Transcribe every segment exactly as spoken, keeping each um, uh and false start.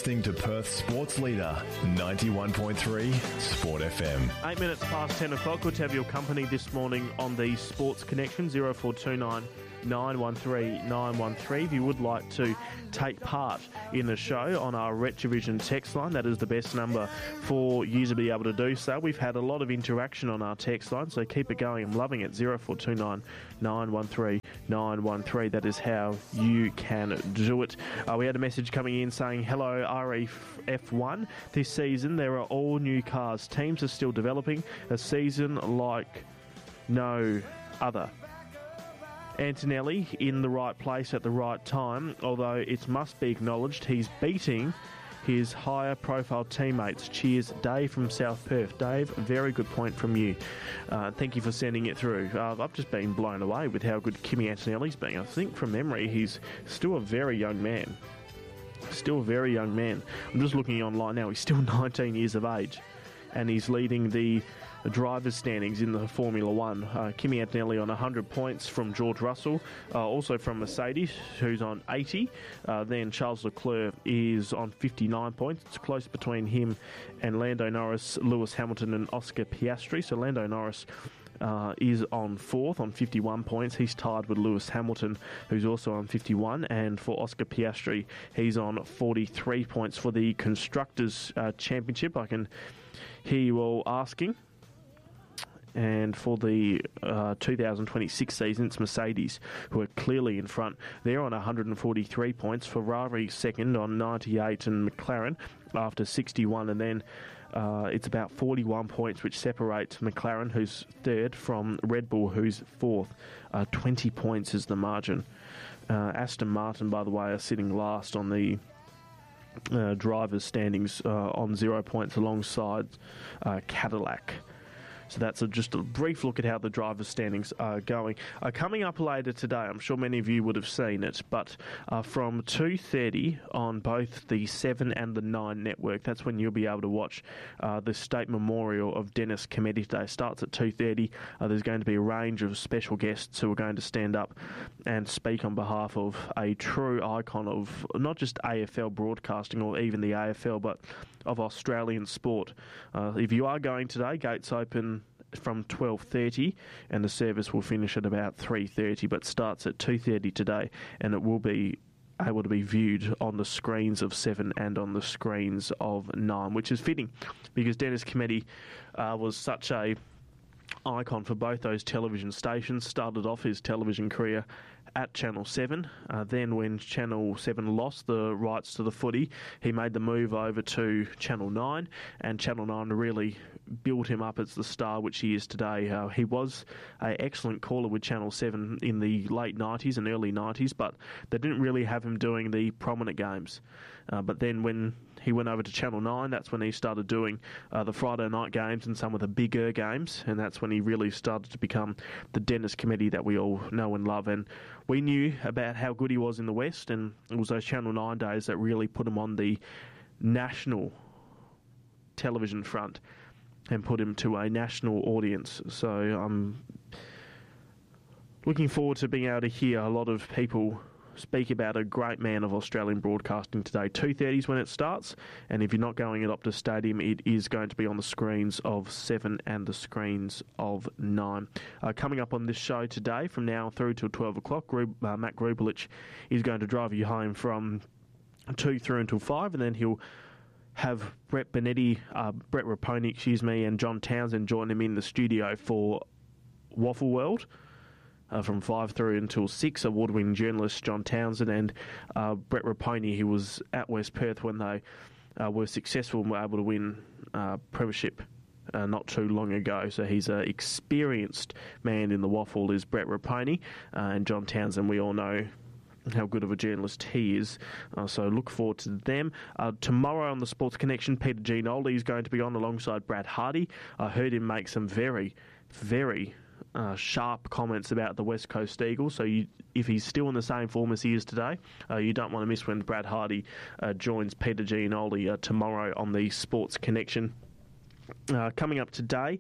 listening to Perth's sports leader, ninety-one point three Sport F M. Eight minutes past ten o'clock. Good to have your company this morning on the Sports Connection, zero four two nine nine one three nine one three. If you would like to take part in the show on our Retrovision text line, that is the best number for you to be able to do so. We've had a lot of interaction on our text line, so keep it going. I'm loving it. zero four two nine nine one three nine one three. That is how you can do it. Uh, we had a message coming in saying, hello, R E F one. This season there are all new cars. Teams are still developing a season like no other. Antonelli in the right place at the right time, although it must be acknowledged he's beating his higher profile teammates. Cheers, Dave from South Perth. Dave, very good point from you. Uh, thank you for sending it through. Uh, I've just been blown away with how good Kimi Antonelli's been. I think from memory he's still a very young man. Still a very young man. I'm just looking online now. He's still nineteen years of age and he's leading the The drivers' standings in the Formula One. Uh, Kimi Antonelli on one hundred points from George Russell, uh, also from Mercedes, who's on eighty. Uh, then Charles Leclerc is on fifty-nine points. It's close between him and Lando Norris, Lewis Hamilton and Oscar Piastri. So Lando Norris uh, is on fourth on fifty-one points. He's tied with Lewis Hamilton, who's also on fifty-one. And for Oscar Piastri, he's on forty-three points for the Constructors' uh, Championship. I can hear you all asking. And for the uh, two thousand twenty-six season, it's Mercedes who are clearly in front. They're on one hundred forty-three points. Ferrari second on ninety-eight, and McLaren after sixty-one. And then uh, it's about forty-one points, which separate McLaren, who's third, from Red Bull, who's fourth. Uh, twenty points is the margin. Uh, Aston Martin, by the way, are sitting last on the uh, drivers' standings uh, on zero points alongside uh, Cadillac. So that's a, just a brief look at how the drivers' standings are going. Uh, coming up later today, I'm sure many of you would have seen it, but uh, from two thirty on both the seven and the nine network, that's when you'll be able to watch uh, the State Memorial of Dennis Cometti Day. Starts at two thirty. Uh, there's going to be a range of special guests who are going to stand up and speak on behalf of a true icon of not just A F L broadcasting or even the A F L, but of Australian sport. Uh, if you are going today, gates open from twelve thirty and the service will finish at about three thirty, but starts at two thirty today, and it will be able to be viewed on the screens of seven and on the screens of nine, which is fitting because Dennis Cometti uh, was such a icon for both those television stations. Started off his television career at Channel seven. Uh, then when Channel seven lost the rights to the footy, he made the move over to Channel nine, and Channel nine really built him up as the star which he is today. Uh, he was an excellent caller with Channel seven in the late nineties and early nineties, but they didn't really have him doing the prominent games. Uh, but then when he went over to Channel nine, that's when he started doing uh, the Friday night games and some of the bigger games, and that's when he really started to become the Dennis Cometti that we all know and love. And we knew about how good he was in the West, and it was those Channel nine days that really put him on the national television front and put him to a national audience. So I'm looking forward to being able to hear a lot of people speak about a great man of Australian broadcasting today. two thirty is when it starts, and if you're not going at Optus Stadium, it is going to be on the screens of seven and the screens of nine. Uh, coming up on this show today, from now through till twelve o'clock, Grub, uh, Matt Grubelich is going to drive you home from two through until five, and then he'll have Brett Benetti, uh, Brett Raponi, excuse me, and John Townsend join him in the studio for Waffle World. Uh, from five through until six, award-winning journalist John Townsend and uh, Brett Raponi, who was at West Perth when they uh, were successful and were able to win uh, premiership uh, not too long ago. So he's an experienced man in the waffle, is Brett Raponi, uh, and John Townsend, we all know how good of a journalist he is. Uh, so look forward to them. Uh, tomorrow on the Sports Connection, Peter Gianoldi is going to be on alongside Brad Hardy. I heard him make some very, very Uh, sharp comments about the West Coast Eagles. So you, if he's still in the same form as he is today, uh, you don't want to miss when Brad Hardy uh, joins Peter Gianoldi uh, tomorrow on the Sports Connection. Uh, coming up today,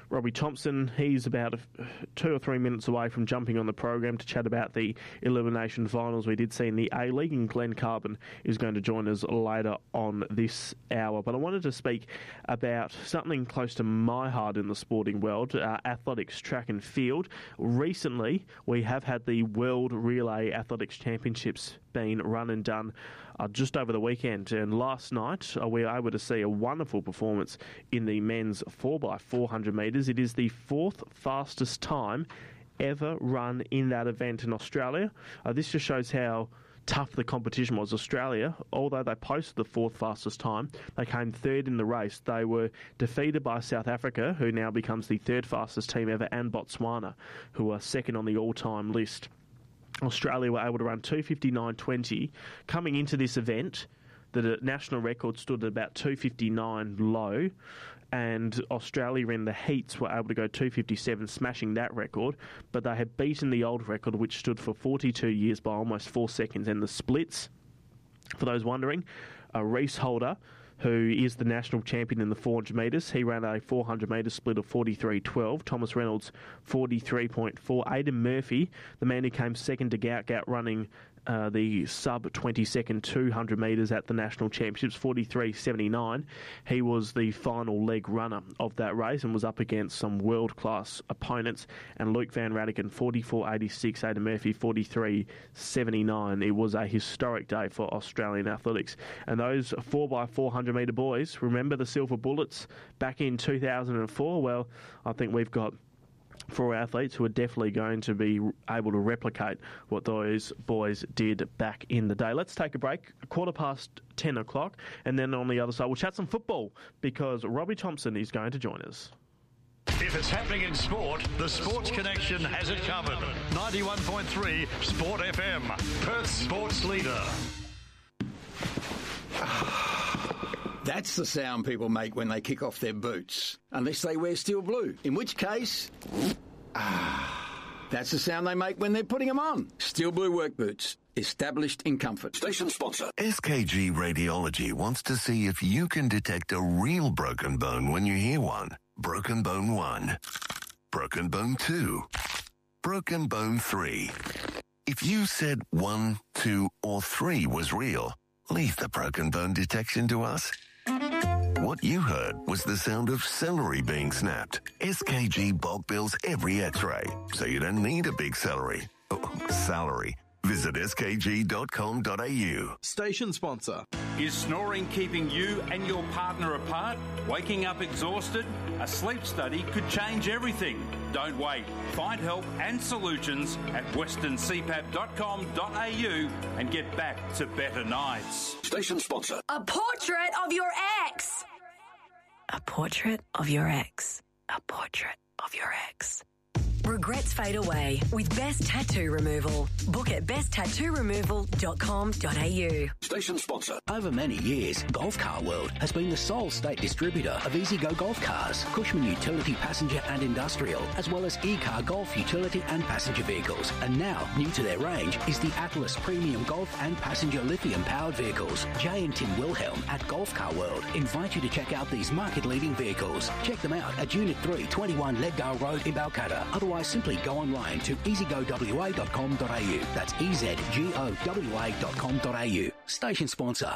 Robbie Thompson. He's about two or three minutes away from jumping on the program to chat about the elimination finals we did see in the A-League, and Glenn Carbon is going to join us later on this hour. But I wanted to speak about something close to my heart in the sporting world, uh, athletics, track and field. Recently, we have had the World Relay Athletics Championships being run and done uh, just over the weekend, and last night uh, we were able to see a wonderful performance in the men's four by four hundred metres. It is the fourth fastest time ever run in that event in Australia. Uh, this just shows how tough the competition was. Australia, although they posted the fourth fastest time, they came third in the race. They were defeated by South Africa, who now becomes the third fastest team ever, and Botswana, who are second on the all-time list. Australia were able to run two fifty-nine twenty. Coming into this event, the national record stood at about two fifty-nine low, and Australia in the heats were able to go two fifty-seven, smashing that record, but they had beaten the old record, which stood for forty-two years, by almost four seconds. And the splits, for those wondering, uh, Reese Holder, who is the national champion in the four hundred metres. He ran a four hundred metre split of forty-three twelve. Thomas Reynolds, forty-three point four. Aidan Murphy, the man who came second to Gout Gout, running uh, the sub twenty second two hundred metres at the national championships, forty-three seventy-nine. He was the final leg runner of that race and was up against some world-class opponents. And Luke Van Radigan, forty-four eighty-six. Aidan Murphy, forty-three seventy-nine. It was a historic day for Australian athletics. And those four by four hundred metre boys, remember the Silver Bullets back in two thousand four? Well, I think we've got four athletes who are definitely going to be able to replicate what those boys did back in the day. Let's take a break, a quarter past ten o'clock, and then on the other side we'll chat some football, because Robbie Thompson is going to join us. If it's happening in sport, the Sports Connection has it covered. ninety-one point three Sport F M, Perth's sports leader. That's the sound people make when they kick off their boots, unless they wear steel blue, in which case, ah, that's the sound they make when they're putting them on. Steel blue work boots, established in comfort. Station sponsor. S K G Radiology wants to see if you can detect a real broken bone when you hear one. Broken bone one, broken bone two, broken bone three. If you said one, two, or three was real, leave the broken bone detection to us. What you heard was the sound of celery being snapped. S K G bulk bills every x-ray, so you don't need a big celery. Oh, salary. Visit s k g dot com dot a u. Station sponsor. Is snoring keeping you and your partner apart? Waking up exhausted? A sleep study could change everything. Don't wait. Find help and solutions at western c p a p dot com dot a u and get back to better nights. Station sponsor. A portrait of your ex. A portrait of your ex. A portrait of your ex. Regrets fade away with Best Tattoo Removal. Book at best tattoo removal dot com dot a u. Station sponsor. Over many years, Golf Car World has been the sole state distributor of EasyGo Golf Cars, Cushman Utility Passenger and Industrial, as well as E-Car Golf Utility and Passenger Vehicles. And now, new to their range is the Atlas Premium Golf and Passenger Lithium-powered vehicles. Jay and Tim Wilhelm at Golf Car World invite you to check out these market-leading vehicles. Check them out at Unit three, twenty-one Leadgale Road in Balcatta. Otherwise, simply go online to easy go w a dot com dot a u. That's e z g o w a dot com dot a u. Station sponsor.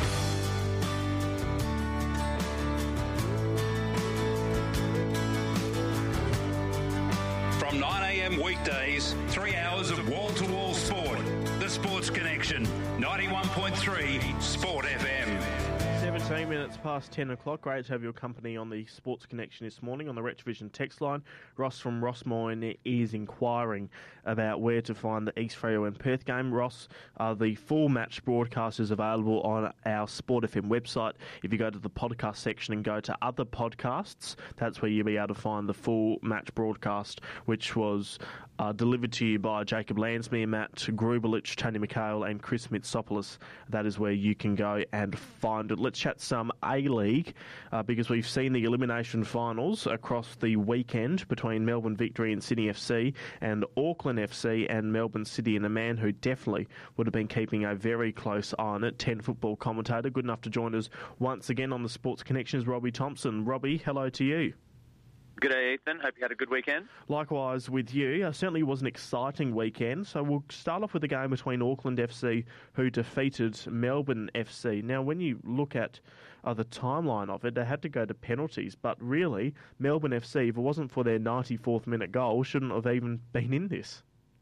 From nine a m weekdays, three hours of wall-to-wall sport. The Sports Connection, ninety-one point three Sport F M. seventeen minutes past ten o'clock. Great to have your company on the Sports Connection this morning on the Retch Vision text line. Ross from Rossmoyne is inquiring about where to find the East Freo and Perth game. Ross, uh, the full match broadcast is available on our Sport F M website. If you go to the podcast section and go to other podcasts, that's where you'll be able to find the full match broadcast, which was uh, delivered to you by Jacob Lansmere, Matt Grubelich, Tony McHale and Chris Mitsopoulos. That is where you can go and find it. Let's chat some A-League uh, because we've seen the elimination finals across the weekend between Melbourne Victory and Sydney F C and Auckland F C and Melbourne City, and a man who definitely would have been keeping a very close eye on it, ten football commentator, good enough to join us once again on the Sports Connections, Robbie Thompson. Robbie, hello to you. Good day, Ethan. Hope you had a good weekend. Likewise with you. Uh, certainly was an exciting weekend. So we'll start off with the game between Auckland F C, who defeated Melbourne F C. Now, when you look at uh, the timeline of it, they had to go to penalties. But really, Melbourne F C, if it wasn't for their ninety-fourth minute goal, shouldn't have even been in this.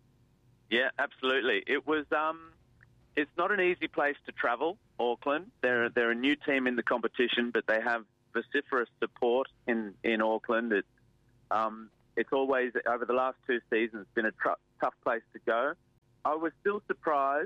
Yeah, absolutely. It was. Um, it's not an easy place to travel, Auckland. They're they're a new team in the competition, but they have vociferous support in, in Auckland. It, um, it's always, over the last two seasons, been a tr- tough place to go. I was still surprised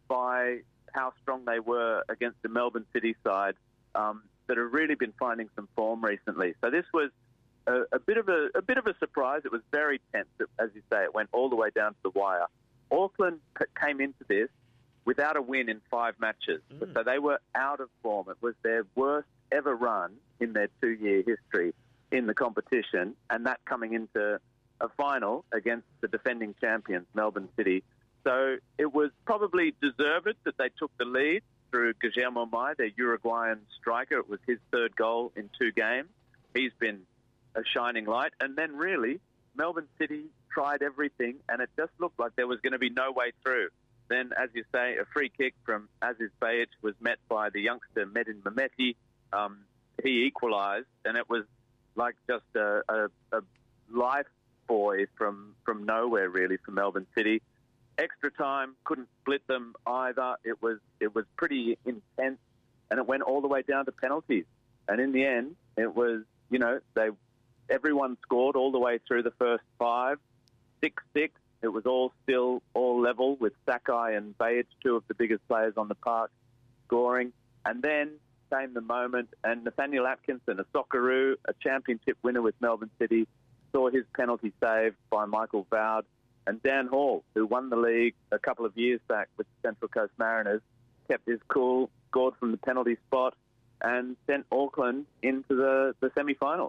by how strong they were against the Melbourne City side um, that have really been finding some form recently. So this was a, a bit of a, a bit of a surprise. It was very tense, as you say. It went all the way down to the wire. Auckland c- came into this without a win in five matches. Mm. So they were out of form. It was their worst ever run in their two-year history in the competition, and that coming into a final against the defending champions, Melbourne City. So it was probably deserved that they took the lead through Guillermo Mai, their Uruguayan striker. It was his third goal in two games. He's been a shining light. And then really, Melbourne City tried everything, and it just looked like there was going to be no way through. Then, as you say, a free kick from Aziz Bayic was met by the youngster Medin Mehmeti. Um, he equalised, and it was like just a, a, a life buoy from, from nowhere, really, for Melbourne City. Extra time, couldn't split them either. It was it was pretty intense, and it went all the way down to penalties. And in the end, it was, you know, they everyone scored all the way through the first five, six six. It was all still, all level, with Sakai and Bayic, two of the biggest players on the park, scoring. And then came the moment, and Nathaniel Atkinson, a Socceroo, a championship winner with Melbourne City, saw his penalty saved by Michael Vowd. And Dan Hall, who won the league a couple of years back with the Central Coast Mariners, kept his cool, scored from the penalty spot, and sent Auckland into the, the semi-finals.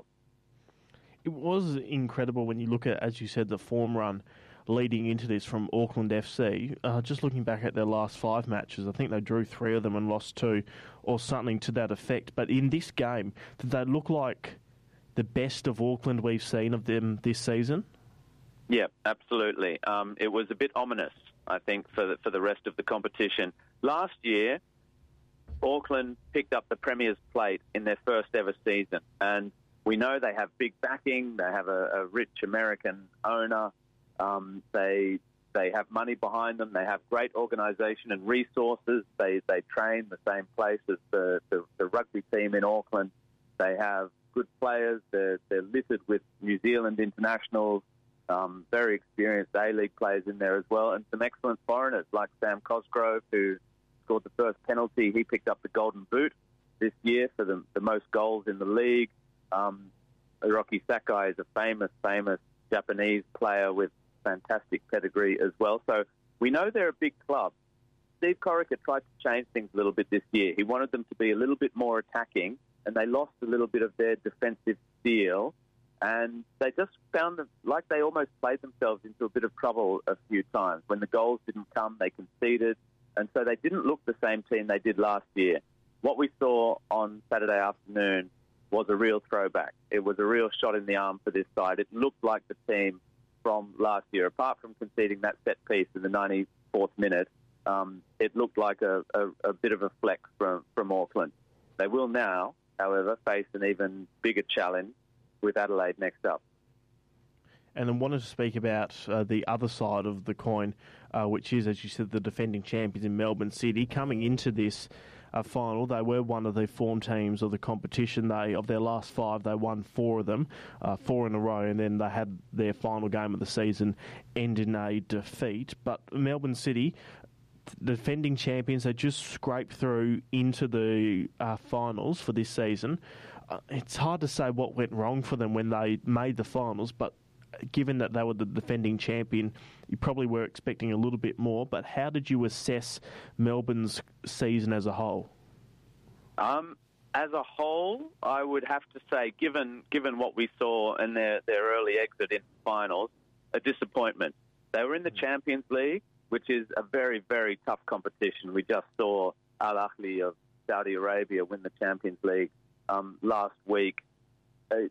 It was incredible when you look at, as you said, the form run leading into this from Auckland F C. Uh, just looking back at their last five matches, I think they drew three of them and lost two, or something to that effect. But in this game, did they look like the best of Auckland we've seen of them this season? Yeah, absolutely. Um, it was a bit ominous, I think, for the, for the rest of the competition. Last year, Auckland picked up the Premier's plate in their first ever season, and we know they have big backing. They have a, a rich American owner. Um, they they have money behind them. They have great organisation and resources. They they train the same place as the, the, the rugby team in Auckland. They have good players. They're, they're littered with New Zealand internationals, um, very experienced A-League players in there as well, and some excellent foreigners like Sam Cosgrove, who scored the first penalty. He picked up the Golden Boot this year for the, the most goals in the league. Um, Hiroki Sakai is a famous, famous Japanese player with fantastic pedigree as well. So we know they're a big club. Steve Corica tried to change things a little bit this year. He wanted them to be a little bit more attacking, and they lost a little bit of their defensive steel, and they just found that, like, they almost played themselves into a bit of trouble a few times. When the goals didn't come, they conceded, and so they didn't look the same team they did last year. What we saw on Saturday afternoon was a real throwback. It was a real shot in the arm for this side. It looked like the team from last year. Apart from conceding that set piece in the ninety-fourth minute, um, it looked like a, a, a bit of a flex from, from Auckland. They will now, however, face an even bigger challenge with Adelaide next up. And then wanted to speak about uh, the other side of the coin, uh, which is, as you said, the defending champions in Melbourne City. Coming into this uh, final, they were one of the form teams of the competition. They Of their last five, they won four of them, uh, four in a row, and then they had their final game of the season end in a defeat. But Melbourne City, the defending champions, they just scraped through into the uh, finals for this season. Uh, it's hard to say what went wrong for them when they made the finals, but given that they were the defending champion, you probably were expecting a little bit more. But how did you assess Melbourne's season as a whole? Um, as a whole, I would have to say, given given what we saw in their, their early exit in finals, a disappointment. They were in the Champions League, which is a very, very tough competition. We just saw Al Ahly of Saudi Arabia win the Champions League um, last week. Uh,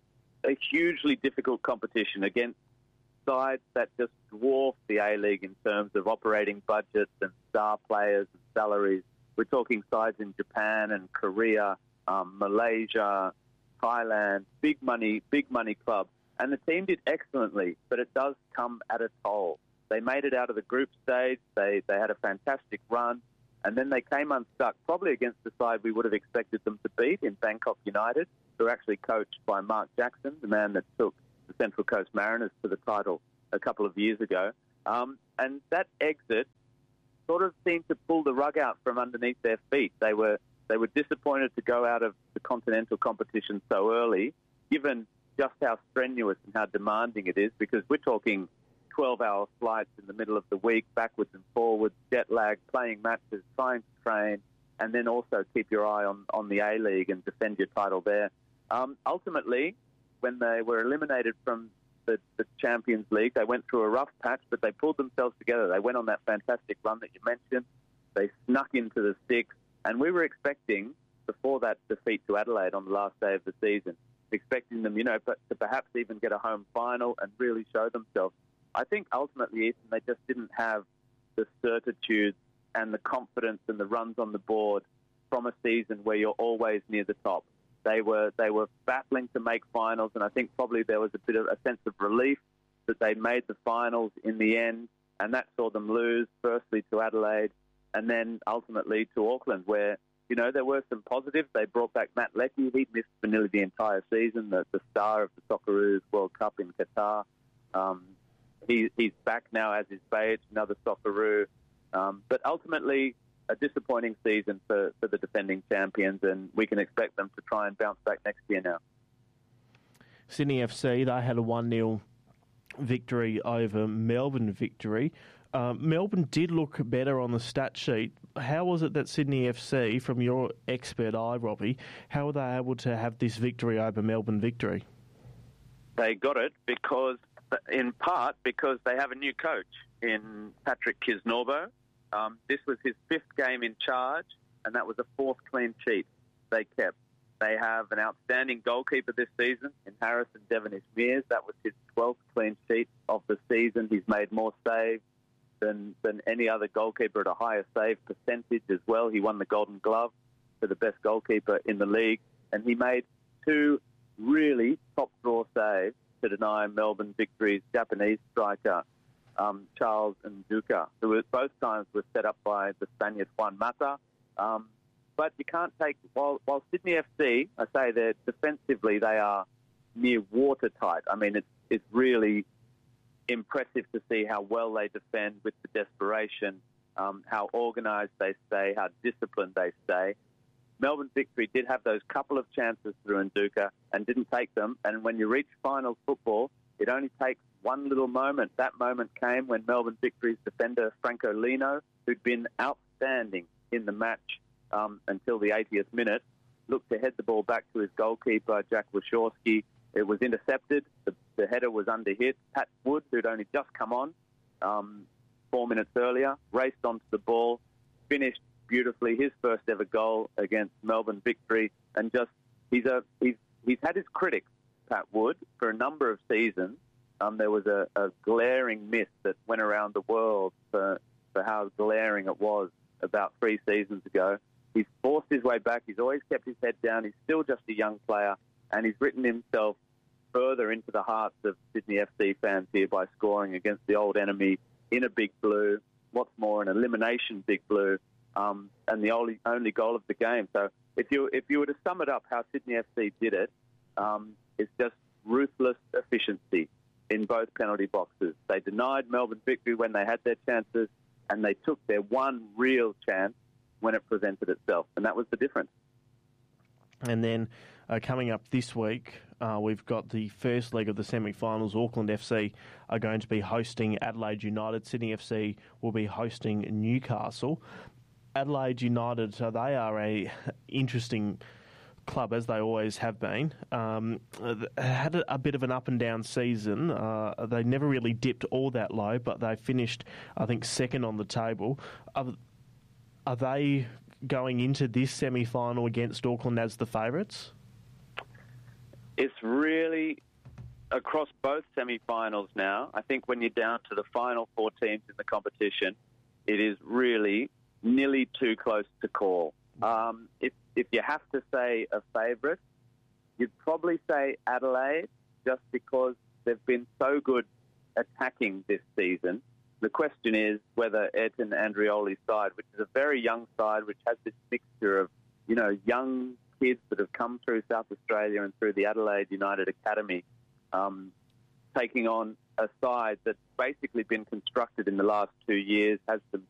a hugely difficult competition against sides that just dwarf the A-League in terms of operating budgets and star players and salaries. We're talking sides in Japan and Korea, um, Malaysia, Thailand, big money, big money clubs. And the team did excellently, but it does come at a toll. They made it out of the group stage. They they had a fantastic run. And then they came unstuck, probably against the side we would have expected them to beat in Bangkok United, who are actually coached by Mark Jackson, the man that took the Central Coast Mariners to the title a couple of years ago. Um, and that exit sort of seemed to pull the rug out from underneath their feet. They were they were disappointed to go out of the continental competition so early, given just how strenuous and how demanding it is, because we're talking twelve-hour flights in the middle of the week, backwards and forwards, jet lag, playing matches, trying to train, and then also keep your eye on, on the A-League and defend your title there. Um, ultimately, when they were eliminated from the, the Champions League, they went through a rough patch, but they pulled themselves together. They went on that fantastic run that you mentioned. They snuck into the six, and we were expecting, before that defeat to Adelaide on the last day of the season, expecting them, you know, to perhaps even get a home final and really show themselves. I think ultimately, Ethan, they just didn't have the certitude and the confidence and the runs on the board from a season where you're always near the top. They were they were battling to make finals, and I think probably there was a bit of a sense of relief that they made the finals in the end, and that saw them lose, firstly to Adelaide, and then ultimately to Auckland, where, you know, there were some positives. They brought back Matt Leckie. He'd missed for nearly the entire season, the, the star of the Socceroos World Cup in Qatar. Um, he, he's back now, as is Bage, another Socceroo. Um, but ultimately, a disappointing season for, for the defending champions, and we can expect them to try and bounce back next year now. Sydney F C, they had a one nil victory over Melbourne victory. Uh, Melbourne did look better on the stat sheet. How was it that Sydney F C, from your expert eye, Robbie, how were they able to have this victory over Melbourne victory? They got it because, in part, because they have a new coach in Patrick Kisnorbo. Um, this was his fifth game in charge, and that was a fourth clean sheet they kept. They have an outstanding goalkeeper this season in Harrison Devonish Mears. That was his twelfth clean sheet of the season. He's made more saves than, than any other goalkeeper at a higher save percentage as well. He won the Golden Glove for the best goalkeeper in the league, and he made two really top-draw saves to deny Melbourne victories. Japanese striker um, Charles Nduka, who was, both times was set up by the Spaniard Juan Mata. Um, but you can't take, while, while Sydney F C, I say that defensively they are near watertight. I mean, it's, it's really impressive to see how well they defend with the desperation, um, how organised they stay, how disciplined they stay. Melbourne victory did have those couple of chances through Nduka and didn't take them. And when you reach finals football, it only takes one little moment. That moment came when Melbourne victory's defender, Franco Lino, who'd been outstanding in the match um, until the eightieth minute, looked to head the ball back to his goalkeeper, Jack Wachowski. It was intercepted. The, the header was under hit. Pat Wood, who'd only just come on um, four minutes earlier, raced onto the ball, finished beautifully his first ever goal against Melbourne victory, and just he's a he's he's had his critics, Pat Wood, for a number of seasons. Um, there was a, a glaring myth that went around the world for for how glaring it was about three seasons ago. He's forced his way back. He's always kept his head down. He's still just a young player, and he's written himself further into the hearts of Sydney F C fans here by scoring against the old enemy in a big blue. What's more, an elimination big blue. Um, and the only only goal of the game. So if you if you were to sum it up, how Sydney F C did it, um, it's just ruthless efficiency in both penalty boxes. They denied Melbourne victory when they had their chances, and they took their one real chance when it presented itself, and that was the difference. And then uh, coming up this week, uh, we've got the first leg of the semi-finals. Auckland F C are going to be hosting Adelaide United. Sydney F C will be hosting Newcastle. Adelaide United, so they are a interesting club, as they always have been. Um, had a, a bit of an up and down season. Uh, they never really dipped all that low, but they finished, I think, second on the table. Are, are they going into this semi-final against Auckland as the favourites? It's really across both semi-finals now, I think when you're down to the final four teams in the competition, it is really nearly too close to call. Um, if, if you have to say a favourite, you'd probably say Adelaide, just because they've been so good attacking this season. The question is whether Ayrton Andrioli's side, which is a very young side, which has this mixture of, you know, young kids that have come through South Australia and through the Adelaide United Academy, um, taking on a side that's basically been constructed in the last two years, has some